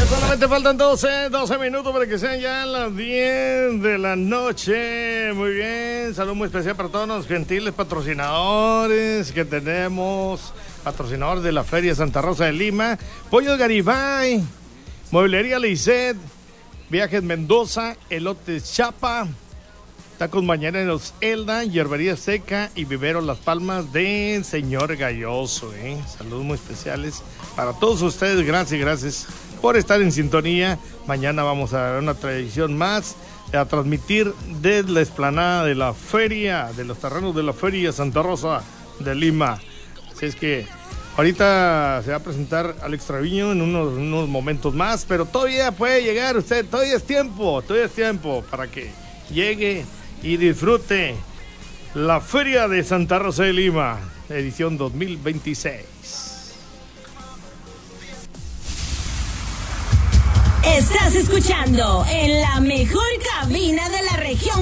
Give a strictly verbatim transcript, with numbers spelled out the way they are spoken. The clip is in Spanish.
Solamente faltan doce, doce minutos para que sean ya las diez de la noche. Muy bien, saludo muy especial para todos los gentiles patrocinadores que tenemos. Patrocinadores de la Feria Santa Rosa de Lima, Pollos Garibay, Mueblería Lisset, Viajes Mendoza, Elotes Chapa, Tacos Mañaneros Elda, Hierbería Seca y Vivero Las Palmas de Señor Galloso. ¿eh? Saludos muy especiales para todos ustedes. Gracias, gracias por estar en sintonía. Mañana vamos a dar una tradición más a transmitir desde la explanada de la feria, de los terrenos de la Feria Santa Rosa de Lima. Así es que ahorita se va a presentar Alex Treviño en unos, unos momentos más, pero todavía puede llegar usted, todavía es tiempo, todavía es tiempo para que llegue y disfrute la Feria de Santa Rosa de Lima, edición dos mil veintiséis. Estás escuchando en la mejor cabina de la región